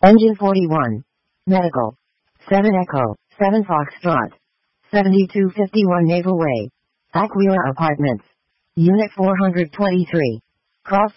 Engine 41. Medical. 7 Echo, 7 Foxtrot. 7251 Naval Way. Aquila Apartments. Unit 423. Cross